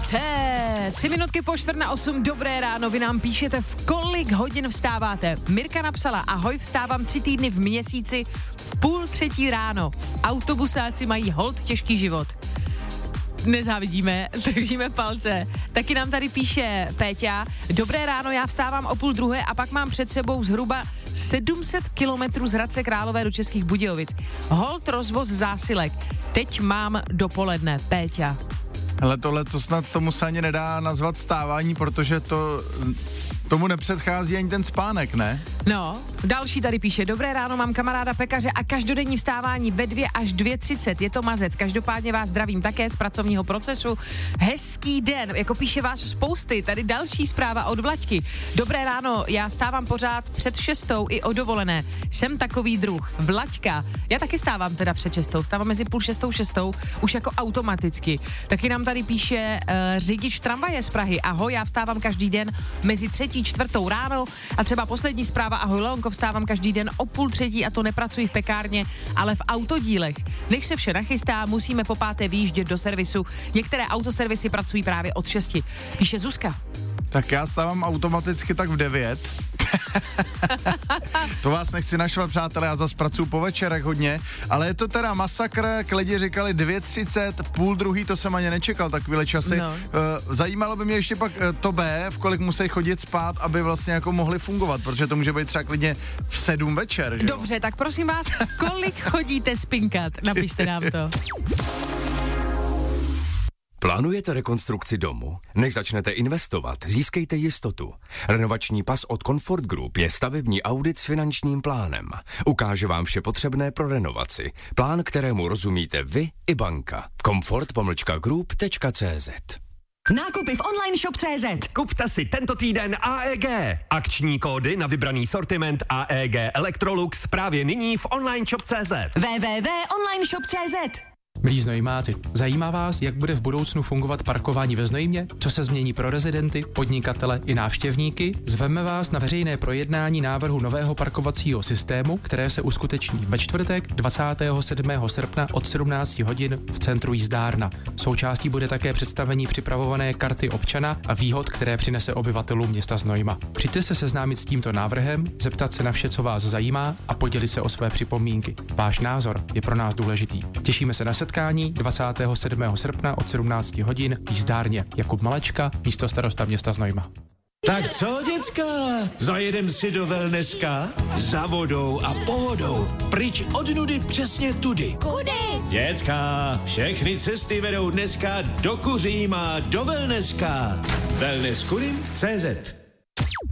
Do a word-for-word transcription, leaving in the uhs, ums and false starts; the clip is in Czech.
Palce. Tři minutky po čtvrt na osm, dobré ráno, vy nám píšete, v kolik hodin vstáváte. Mirka napsala, ahoj, vstávám tři týdny v měsíci v půl třetí ráno. Autobusáci mají holt těžký život. Nezávidíme, držíme palce. Taky nám tady píše Péťa, dobré ráno, já vstávám o půl druhé a pak mám před sebou zhruba sedm set kilometrů z Hradce Králové do Českých Budějovic. Holt rozvoz zásilek. Teď mám dopoledne, Péťa. Hele, tohle to snad tomu se ani nedá nazvat stávání, protože to tomu nepředchází ani ten spánek, ne? No, další tady píše, dobré ráno, mám kamaráda pekaře a každodenní vstávání ve dvě až dvě třicet, je to mazec, každopádně vás zdravím také z pracovního procesu, hezký den, jako píše vás spousty, tady další zpráva od Vlaďky, dobré ráno, já stávám pořád před šestou i o dovolené, jsem takový druh, Vlaďka, já taky stávám teda před šestou, stávám mezi půl šestou, šestou, už jako automaticky, taky nám tady píše uh, řidič tramvaje z Prahy, ahoj, já vstávám každý den mezi třetí, čtvrtou ráno a třeba poslední zpráva, ahoj Leonko, vstávám každý den o půl třetí a to nepracuji v pekárně, ale v autodílech. Než se vše nachystá, musíme po páté vyjíždět do servisu. Některé autoservisy pracují právě od šesti. Píše Zuzka. Tak já stávám automaticky tak v devět. To vás nechci naštvat, přátelé, já zas pracuji po večerech hodně, ale je to teda masakr, jak lidi říkali dvě třicet, půl druhý, to jsem ani nečekal takovýhle časy. No. Zajímalo by mě ještě pak to B, v kolik musí chodit spát, aby vlastně jako mohli fungovat, protože to může být třeba klidně v sedm večer, že? Dobře, tak prosím vás, kolik chodíte spinkat? Napište nám to. Plánujete rekonstrukci domu? Než začnete investovat, získejte jistotu. Renovační pas od Comfort Group je stavební audit s finančním plánem. Ukáže vám vše potřebné pro renovaci. Plán, kterému rozumíte vy i banka. comfort pomlčka group tečka cé zet. Nákupy v online shop tečka cé zet. Kupte si tento týden A E G. Akční kódy na vybraný sortiment A E G Electrolux právě nyní v online shop tečka cé zet. w w w tečka online shop tečka cé zet. Milí znojmáci, zajímá vás, jak bude v budoucnu fungovat parkování ve Znojmě? Co se změní pro rezidenty, podnikatele i návštěvníky? Zveme vás na veřejné projednání návrhu nového parkovacího systému, které se uskuteční ve čtvrtek dvacátého sedmého srpna od sedmnáct hodin v centru Jízdárna. Součástí bude také představení připravované karty občana a výhod, které přinese obyvatelům města Znojma. Přijďte se seznámit s tímto návrhem, zeptat se na vše, co vás zajímá a podělit se o své připomínky. Váš názor je pro nás důležitý. Těšíme se na setkání dvacátého sedmého srpna od sedmnáct hodin v Jízdárně. Jakub Malečka, místostarosta města Znojma. Tak co, děcka? Zajedem si do wellnesska? Za vodou a pohodou. Pryč od nudy přesně tudy. Kudy? Děcka, všechny cesty vedou dneska do Kuříma, do wellnesska. wellness kudy tečka cé zet